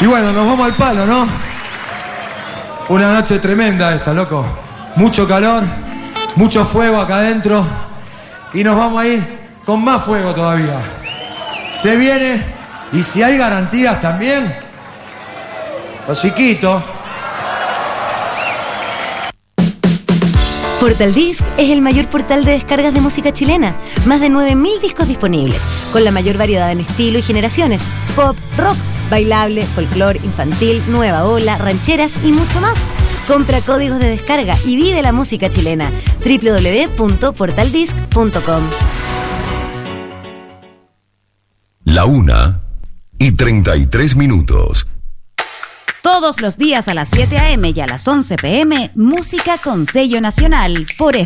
Y bueno, nos vamos al palo, ¿no? Fue una noche tremenda esta, loco. Mucho calor, mucho fuego acá adentro. Y nos vamos a ir con más fuego todavía. Se viene, y si hay garantías también, los chiquitos. Portal Disc es el mayor portal de descargas de música chilena. Más de 9.000 discos disponibles, con la mayor variedad en estilo y generaciones. Pop, rock, bailable, folclore, infantil, nueva ola, rancheras y mucho más. Compra códigos de descarga y vive la música chilena. www.portaldisc.com. 1:33. Todos los días a las 7 a.m. y a las 11 p.m. música con sello nacional por